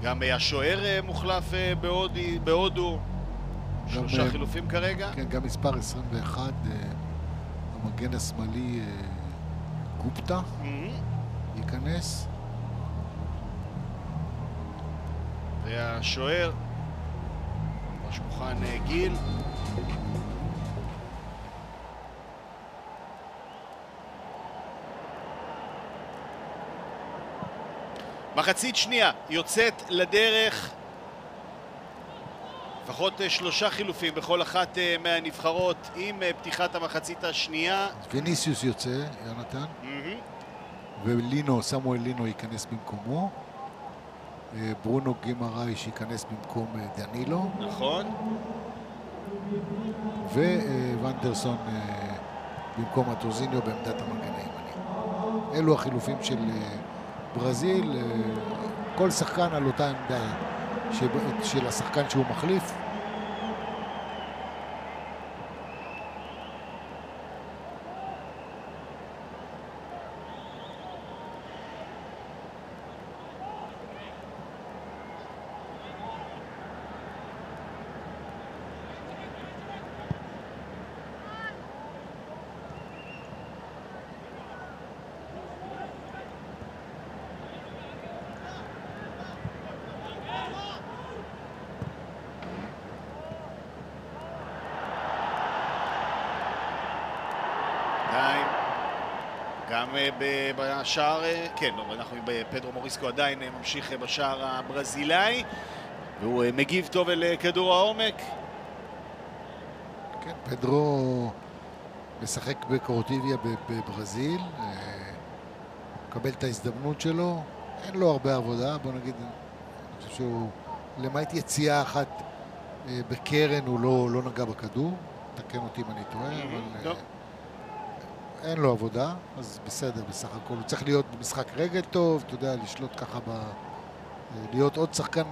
גם השוער מוחלף בהודו. 3 חילופים כרגע. כן, גם מספר 21, המגן השמאלי גופטה ייכנס. והשוער ממש מוכן גיל. מחצית שנייה יוצאת לדרך, לפחות 3 חילופים בכל אחת מהנבחרות עם פתיחת המחצית השנייה. ויניסיוס יוצא, יונתן. ולינו, סמואל לינו ייכנס במקומו. ברונו גימרייש ייכנס במקום דנילו. נכון. וונדרסון במקום אטרוזיניו בעמדת המגן הימני. אלו החילופים של ברזיל. כל שחקן על אותה עמדה של השחקן שהוא מחליף. גם בשער, כן, אנחנו בפדרו מוריסקו עדיין ממשיך בשער הברזילאי, והוא מגיב טוב אל כדור העומק. כן, פדרו משחק בקורטיביה בברזיל, מקבל את ההזדמנות שלו, אין לו הרבה עבודה, בוא נגיד, אני חושב שהוא, למעט יציאה אחת בקרן, הוא לא נגע בכדור, תקן אותי אם אני טועה, אבל אין לו עבודה, אז בסדר בסך הכל. הוא צריך להיות במשחק רגל טוב, אתה יודע, לשלוט ככה להיות עוד שחקן